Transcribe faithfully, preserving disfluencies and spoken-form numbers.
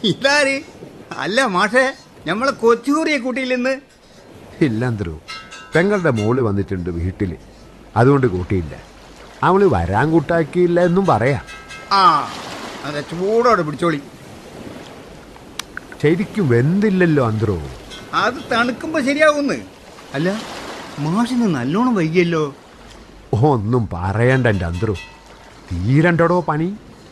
ഇതാര്? അല്ല മാഷേ, നമ്മളെ കൊച്ചുകൂറിയെ കൂട്ടിയിൽ നിന്ന്. ഇല്ലന്ത്രു, പെങ്ങളുടെ മോള് വന്നിട്ടുണ്ട് വീട്ടില്, അതുകൊണ്ട് കൂട്ടിയില്ല. അവള് വരാൻ കൂട്ടാക്കിയില്ല എന്നും പറയാം. ആ അതെ, ചൂടോടെ പിടിച്ചോളി. ശരിക്കും വെന്തില്ലല്ലോ അന്ത്രോ. അത് തണുക്കുമ്പോ ശരിയാവുന്ന്. അല്ല മാഷിന്ന് നല്ലോണം വൈകിയല്ലോ. ഒന്നും പറയണ്ട എൻ്റെ അന്ത്രു, തീരണ്ടടോ പണി.